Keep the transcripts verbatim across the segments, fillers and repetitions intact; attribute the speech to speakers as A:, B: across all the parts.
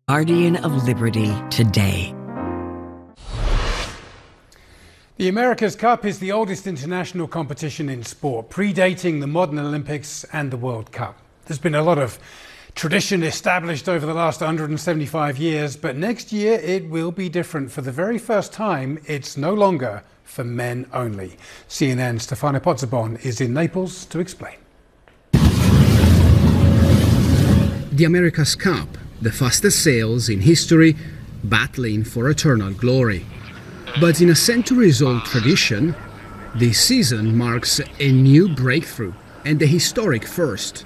A: Guardian of Liberty today.
B: The America's Cup is the oldest international competition in sport, predating the modern Olympics and the World Cup. There's been a lot of tradition established over the last one hundred seventy-five years, but next year it will be different. For the very first time, it's no longer for men only. C N N's Stefano Pozzebon is in Naples to explain.
C: The America's Cup, the fastest sails in history, battling for eternal glory. But in a centuries-old tradition, this season marks a new breakthrough and a historic first.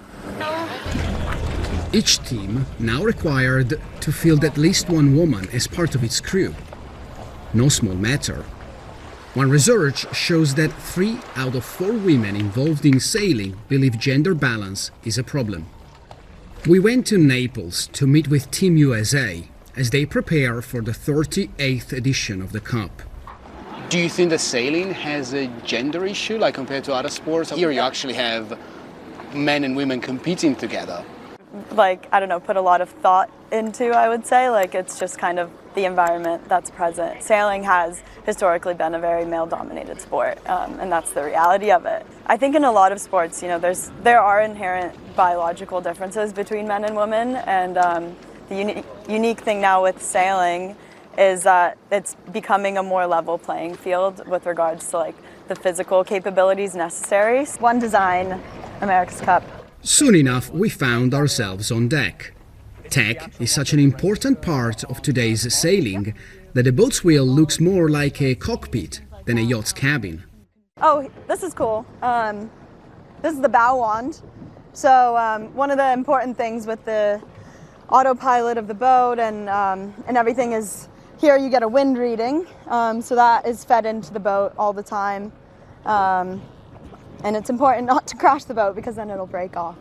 C: Each team now required to field at least one woman as part of its crew. No small matter. One research shows that three out of four women involved in sailing believe gender balance is a problem. We went to Naples to meet with Team U S A as they prepare for the thirty-eighth edition of the Cup.
D: Do you think that sailing has a gender issue, like compared to other sports? Here you actually have men and women competing together.
E: Like, I don't know, put a lot of thought into, I would say. Like, it's just kind of the environment that's present. Sailing has historically been a very male-dominated sport, um, and that's the reality of it. I think in a lot of sports, you know, there's there are inherent biological differences between men and women, and um, the uni unique thing now with sailing is that it's becoming a more level playing field with regards to like the physical capabilities necessary. One design, America's Cup.
C: Soon enough, we found ourselves on deck. Tech is such an important part of today's sailing that a boat's wheel looks more like a cockpit than a yacht's cabin.
E: Oh, this is cool. Um, this is the bow wand. So um, one of the important things with the autopilot of the boat and, um, and everything is here you get a wind reading. Um, so that is fed into the boat all the time. Um, And it's important not to crash the boat because then it'll break off.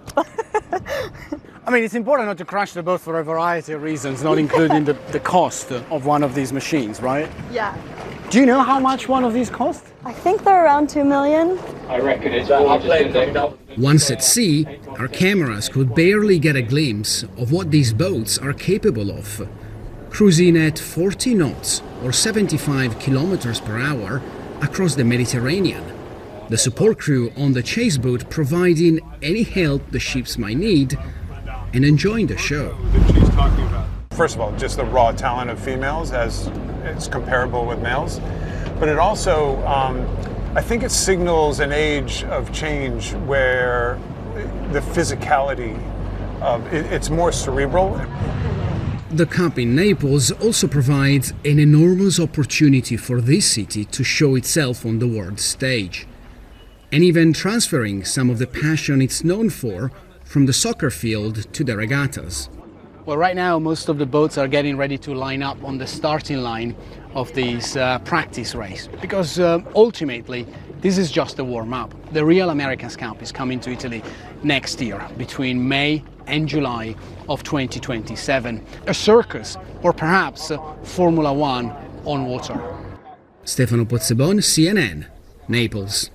D: I mean, it's important not to crash the boat for a variety of reasons, not including the, the cost of one of these machines, right?
E: Yeah.
D: Do you know how much one of these costs?
E: I think they're around two million.
F: I reckon it's all.
C: Once at sea, our cameras could barely get a glimpse of what these boats are capable of. Cruising at forty knots or seventy-five kilometers per hour across the Mediterranean. The support crew on the chase boat providing any help the ships might need and enjoying the show.
G: First of all, just the raw talent of females as it's comparable with males, but it also, um, I think it signals an age of change where the physicality of it, it's more cerebral.
C: The Cup in Naples also provides an enormous opportunity for this city to show itself on the world stage, and even transferring some of the passion it's known for from the soccer field to the regattas.
D: Well, right now most of the boats are getting ready to line up on the starting line of this uh, practice race, because uh, ultimately this is just a warm-up. The real America's Cup is coming to Italy next year, between May and July of twenty twenty-seven. A circus, or perhaps uh, Formula One on water.
C: Stefano Pozzebon, C N N, Naples.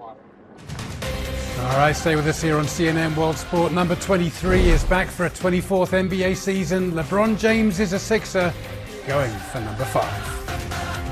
B: All right, stay with us here on C N N World Sport. Number twenty-three is back for a twenty-fourth N B A season. LeBron James is a Sixer, going for number five.